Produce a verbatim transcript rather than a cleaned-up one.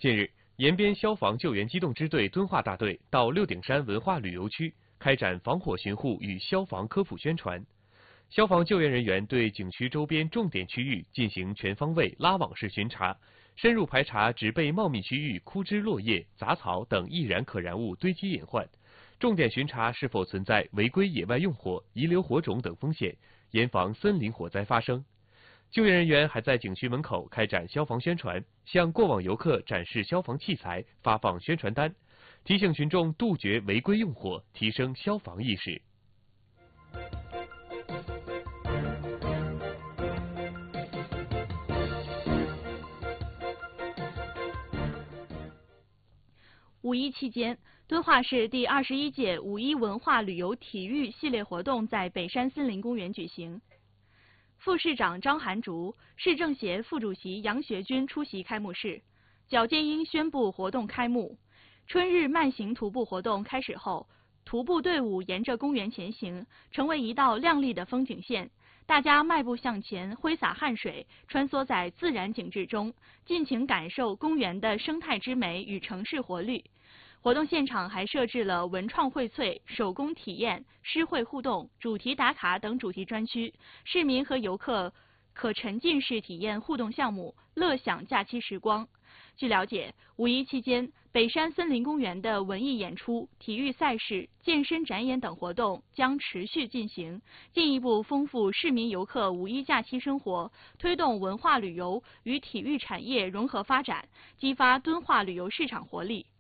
近日，延边消防救援机动支队敦化大队到六顶山文化旅游区开展防火巡护与消防科普宣传。消防救援人员对景区周边重点区域进行全方位拉网式巡查，深入排查植被茂密区域枯枝落叶、杂草等易燃可燃物堆积隐患，重点巡查是否存在违规野外用火、遗留火种等风险，严防森林火灾发生。救援人员还在景区门口开展消防宣传，向过往游客展示消防器材，发放宣传单，提醒群众杜绝违规用火，提升消防意识。 五一期间，敦化市第二十一届五一文化旅游体育系列活动在北山森林公园举行。副市长张涵竹、市政协副主席杨学军出席开幕式。脚建英宣布活动开幕。春日慢行徒步活动开始后，徒步队伍沿着公园前行，成为一道亮丽的风景线。大家迈步向前，挥洒汗水，穿梭在自然景致中，尽情感受公园的生态之美与城市活力。活动现场还设置了文创荟萃、手工体验、诗会互动、主题打卡等主题专区，市民和游客可沉浸式体验互动项目，乐享假期时光。据了解，五一期间，北山森林公园的文艺演出、体育赛事、健身展演等活动将持续进行，进一步丰富市民游客五一假期生活，推动文化旅游与体育产业融合发展，激发敦化旅游市场活力。